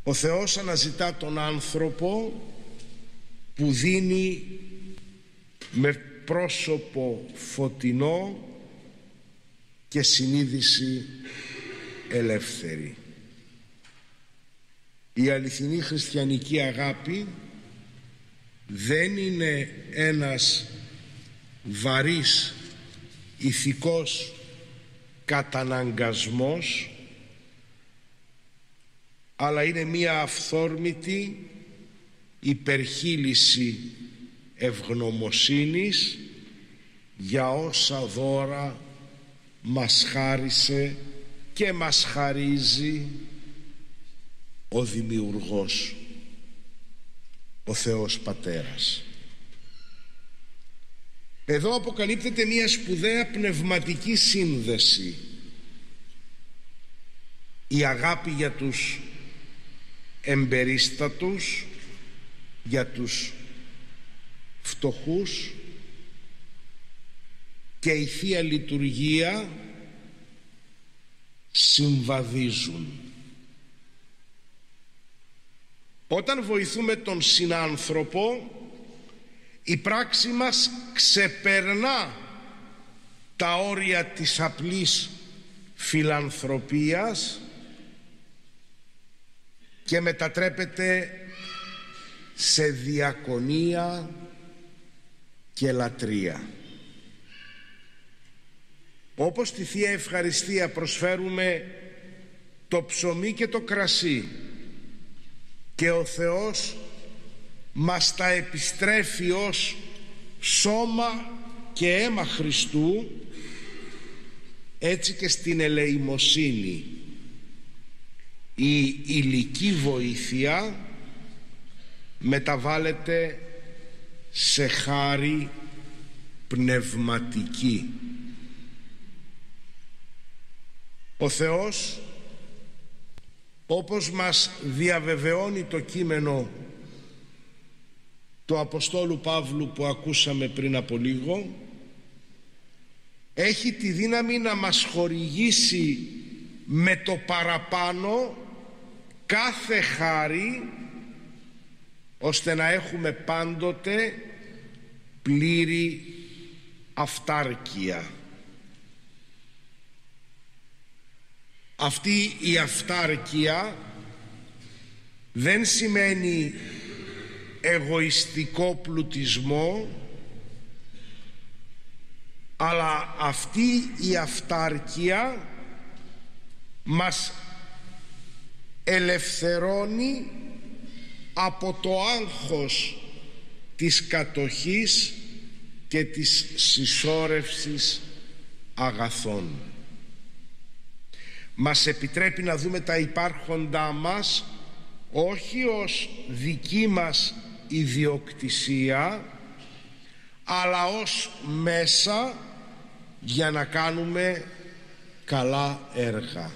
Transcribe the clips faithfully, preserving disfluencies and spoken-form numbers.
Ο Θεός αναζητά τον άνθρωπο που δίνει με πρόσωπο φωτεινό και συνείδηση ελεύθερη. Η αληθινή χριστιανική αγάπη δεν είναι ένας βαρύς ηθικός καταναγκασμός, αλλά είναι μία αυθόρμητη υπερχείληση ευγνωμοσύνης για όσα δώρα μας χάρισε και μας χαρίζει ο Δημιουργός, ο Θεός Πατέρας. Εδώ αποκαλύπτεται μία σπουδαία πνευματική σύνδεση. Η αγάπη για τους εμπερίστατους, για τους φτωχούς, και η Θεία Λειτουργία συμβαδίζουν. Όταν βοηθούμε τον συνάνθρωπο, η πράξη μας ξεπερνά τα όρια της απλής φιλανθρωπίας και μετατρέπεται σε διακονία και λατρεία. Όπως στη Θεία Ευχαριστία προσφέρουμε το ψωμί και το κρασί και ο Θεός μας τα επιστρέφει ως σώμα και αίμα Χριστού, έτσι και στην ελεημοσύνη η υλική βοήθεια μεταβάλλεται σε χάρη πνευματική. Ο Θεός, όπως μας διαβεβαιώνει το κείμενο του Αποστόλου Παύλου που ακούσαμε πριν από λίγο, έχει τη δύναμη να μας χορηγήσει με το παραπάνω κάθε χάρη, ώστε να έχουμε πάντοτε πλήρη αυτάρκεια. Αυτή η αυτάρκεια δεν σημαίνει εγωιστικό πλουτισμό, αλλά αυτή η αυτάρκεια μας ελευθερώνει από το άγχος της κατοχής και της συσσόρευσης αγαθών. Μας επιτρέπει να δούμε τα υπάρχοντά μας όχι ως δική μας ιδιοκτησία, αλλά ως μέσα για να κάνουμε καλά έργα.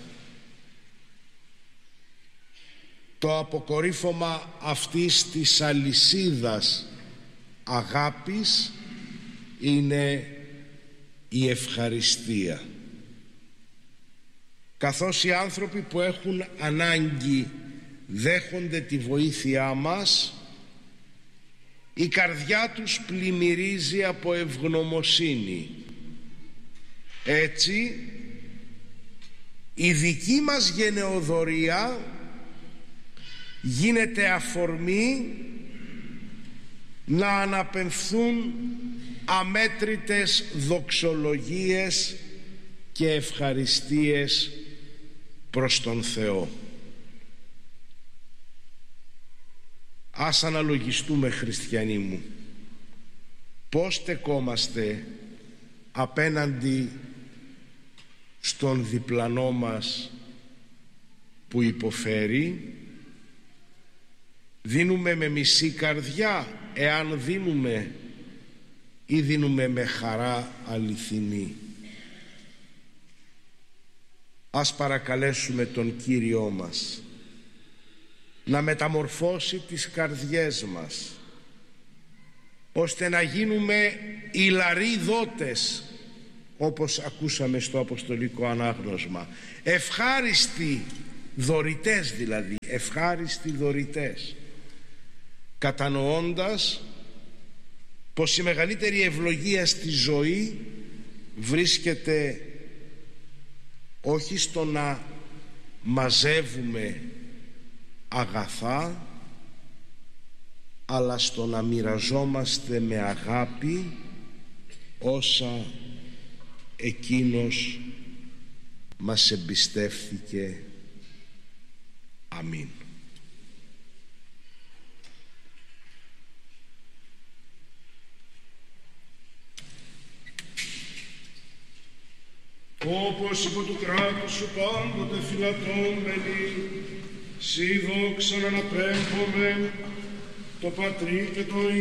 Το αποκορύφωμα αυτής της αλυσίδας αγάπης είναι η ευχαριστία. Καθώς οι άνθρωποι που έχουν ανάγκη δέχονται τη βοήθειά μας, η καρδιά τους πλημμυρίζει από ευγνωμοσύνη. Έτσι η δική μας γενεοδωρία γίνεται αφορμή να αναπεμφθούν αμέτρητες δοξολογίες και ευχαριστίες προς τον Θεό. Ας αναλογιστούμε, χριστιανοί μου, πώς στεκόμαστε απέναντι στον διπλανό μας που υποφέρει. Δίνουμε με μισή καρδιά, εάν δίνουμε, ή δίνουμε με χαρά αληθινή? Ας παρακαλέσουμε τον Κύριό μας να μεταμορφώσει τις καρδιές μας, ώστε να γίνουμε ηλαροί δότες, όπως ακούσαμε στο Αποστολικό Ανάγνωσμα, ευχάριστοι δωρητές δηλαδή, ευχάριστοι δωρητές, κατανοώντας πως η μεγαλύτερη ευλογία στη ζωή βρίσκεται όχι στο να μαζεύουμε αγαθά, αλλά στο να μοιραζόμαστε με αγάπη όσα Εκείνος μας εμπιστεύθηκε. Αμήν. Όπως υπό του κράτους σου πάντοτε φυλατώμενοι, σοι δόξαν αναπέμπομεν το Πατρί και το